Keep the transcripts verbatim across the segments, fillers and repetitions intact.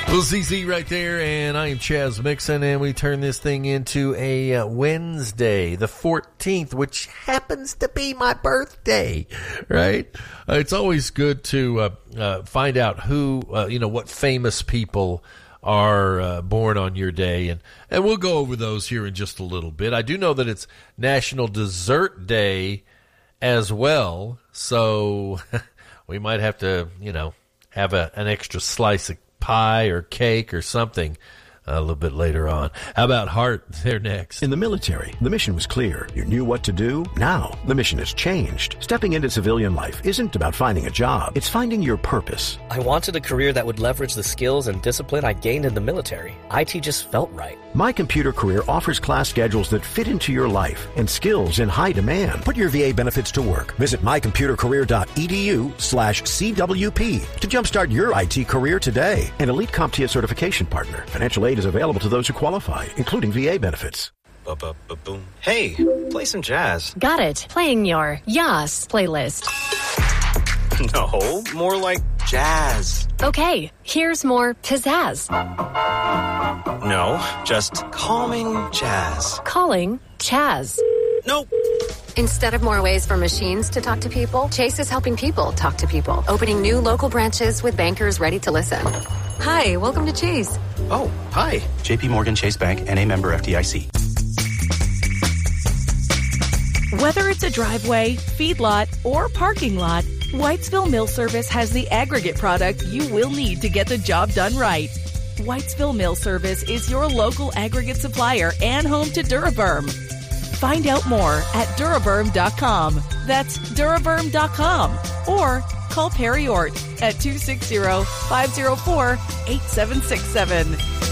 Well, Z Z right there, and I am Chaz Mixon, and we turn this thing into a uh, Wednesday, the fourteenth, which happens to be my birthday, right? Uh, it's always good to uh, uh, find out who, uh, you know, what famous people are uh, born on your day, and, and we'll go over those here in just a little bit. I do know that it's National Dessert Day as well, so we might have to, you know, have a, an extra slice of pie or cake or something a little bit later on. How about Hart? They're next. In the military, the mission was clear. You knew what to do. Now, the mission has changed. Stepping into civilian life isn't about finding a job. It's finding your purpose. I wanted a career that would leverage the skills and discipline I gained in the military. I T just felt right. My Computer Career offers class schedules that fit into your life and skills in high demand. Put your V A benefits to work. Visit mycomputercareer.edu slash CWP to jumpstart your I T career today. An Elite CompTIA certification partner. Financial aid is available to those who qualify, including V A benefits. Ba-ba-ba-boom. Hey, play some jazz. Got it. Playing your Yas playlist. No, more like jazz. Okay, here's more pizzazz. No, just calming jazz. Calling Chaz. Nope. Instead of more ways for machines to talk to people, Chase is helping people talk to people, opening new local branches with bankers ready to listen. Hi, welcome to Chase. Oh, hi. J P Morgan Chase Bank, N A member F D I C. Whether it's a driveway, feedlot, or parking lot, Whitesville Mill Service has the aggregate product you will need to get the job done right. Whitesville Mill Service is your local aggregate supplier and home to Duraburn. Find out more at Duraburn dot com. That's Duraburn dot com. Or call Perry Ort at two six zero, five zero four, eight seven six seven.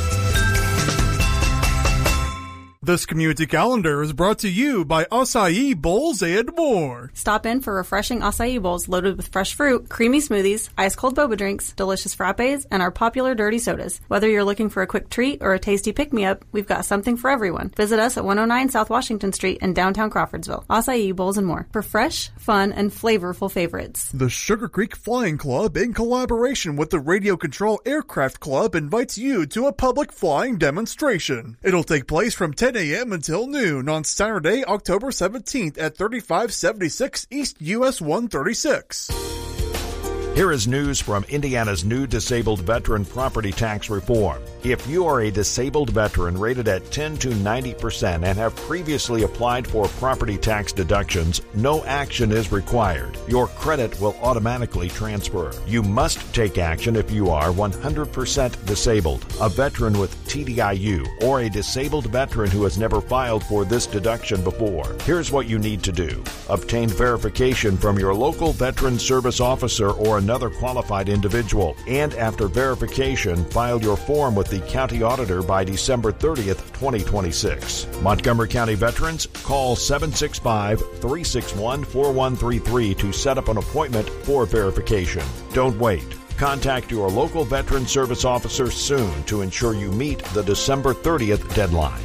This community calendar is brought to you by Acai Bowls and more. Stop in for refreshing acai bowls loaded with fresh fruit, creamy smoothies, ice-cold boba drinks, delicious frappes, and our popular dirty sodas. Whether you're looking for a quick treat or a tasty pick-me-up, we've got something for everyone. Visit us at one oh nine South Washington Street in downtown Crawfordsville. Acai Bowls and more for fresh, fun, and flavorful favorites. The Sugar Creek Flying Club, in collaboration with the Radio Control Aircraft Club, invites you to a public flying demonstration. It'll take place from ten a.m. until noon on Saturday, October seventeenth at thirty-five seventy-six East U S one thirty-six. Here is news from Indiana's new disabled veteran property tax reform. If you are a disabled veteran rated at ten to ninety percent and have previously applied for property tax deductions, no action is required. Your credit will automatically transfer. You must take action if you are one hundred percent disabled, a veteran with T D I U, or a disabled veteran who has never filed for this deduction before. Here's what you need to do. Obtain verification from your local veteran service officer or another qualified individual, and after verification, file your form with the county auditor by December thirtieth, twenty twenty-six. Montgomery County veterans, call seven six five, three six one, four one three three to set up an appointment for verification. Don't wait. Contact your local veteran service officer soon to ensure you meet the December thirtieth deadline.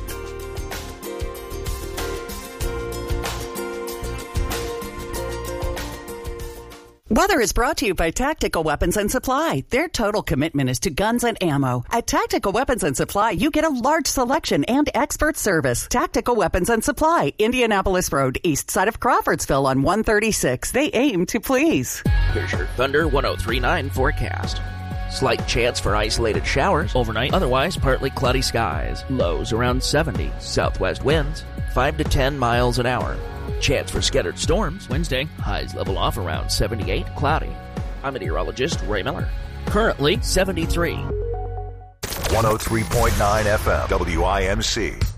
Weather is brought to you by Tactical Weapons and Supply. Their total commitment is to guns and ammo. At Tactical Weapons and Supply, you get a large selection and expert service. Tactical Weapons and Supply, Indianapolis Road, east side of Crawfordsville on one thirty-six. They aim to please. Here's your Thunder one oh three point nine forecast. Slight chance for isolated showers overnight. Otherwise, partly cloudy skies. Lows around seventy. Southwest winds five to ten miles an hour. Chance for scattered storms Wednesday. Highs level off around seventy-eight. Cloudy. I'm meteorologist Ray Miller. Currently seventy-three. one oh three point nine F M W I M C.